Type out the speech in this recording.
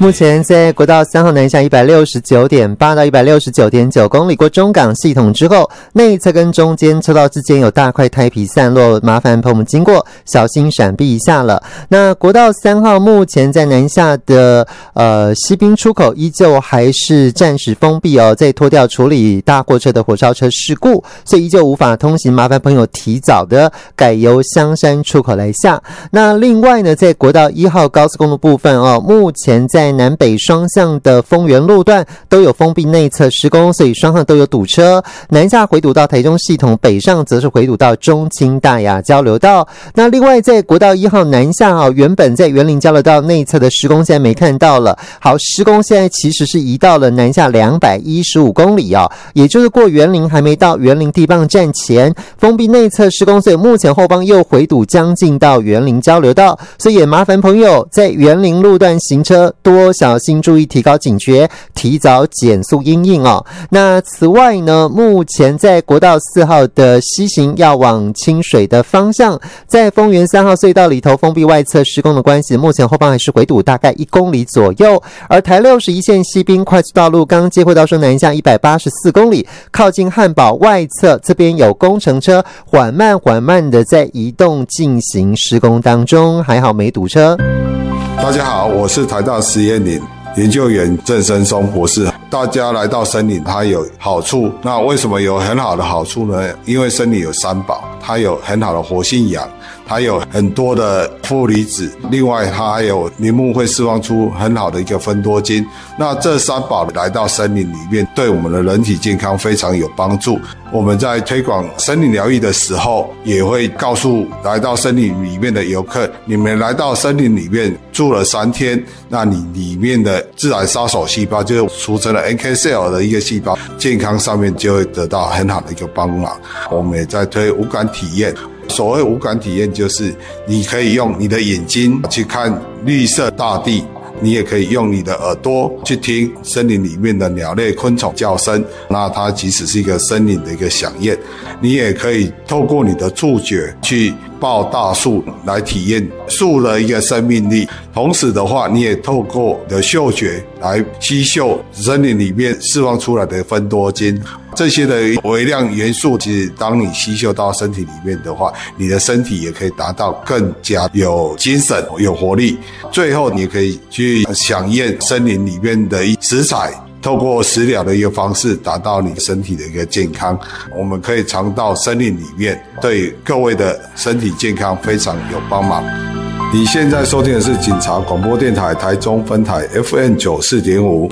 目前在国道3号南下 169.8 到 169.9 公里过中港系统之后，内侧跟中间车道之间有大块胎皮散落，麻烦朋友们经过小心闪避一下了。那国道3号目前在南下的西滨出口依旧还是暂时封闭哦，在拖吊处理大货车的火烧车事故，所以依旧无法通行，麻烦朋友提早的改由香山出口来下。那另外呢，在国道1号高速公路部分哦，目前在南北双向的丰原路段都有封闭内侧施工，所以双向都有堵车。南下回堵到台中系统，北上则是回堵到中清大雅交流道。那另外在国道1号南下哦，原本在园林交流道内侧的施工现在没看到了。好，施工现在其实是移到了南下215公里哦，也就是过园林还没到园林地磅站前，封闭内侧施工，所以目前后方又回堵将近到园林交流道，所以也麻烦朋友在园林路段行车多小心注意，提高警觉，提早减速因应哦。那此外呢，目前在国道4号的西行要往清水的方向，在丰原3号隧道里头封闭外侧施工的关系，目前后方还是回堵大概1公里左右。而台61线西滨快速道路刚接回到说南下184公里，靠近汉堡外侧这边有工程车缓慢的在移动进行施工当中，还好没堵车。 大家好，我是台大实验林研究员郑生松博士。大家来到森林它有好处，那为什么有很好的好处呢？因为森林有三宝，它有很好的活性氧，它有很多的负离子，另外它还有林木会释放出很好的一个芬多精。那这三宝来到森林里面，对我们的人体健康非常有帮助。我们在推广森林疗愈的时候，也会告诉来到森林里面的游客，你们来到森林里面住了3天，那你里面的自然杀手细胞，就是俗称的 NK cell 的一个细胞，健康上面就会得到很好的一个帮忙。我们也在推无感体验。所谓无感体验，就是你可以用你的眼睛去看绿色大地，你也可以用你的耳朵去听森林里面的鸟类昆虫叫声，那它即使是一个森林的一个响应。你也可以透过你的触觉去抱大树来体验树的一个生命力，同时的话你也透过你的嗅觉来吸嗅森林里面释放出来的芬多精。这些的微量元素，其实当你吸嗅到身体里面的话，你的身体也可以达到更加有精神有活力。最后你可以去响应森林里面的食材，透过食疗的一个方式达到你身体的一个健康。我们可以尝到森林里面，对各位的身体健康非常有帮忙。你现在收听的是警察广播电台台中分台 FM 94.5。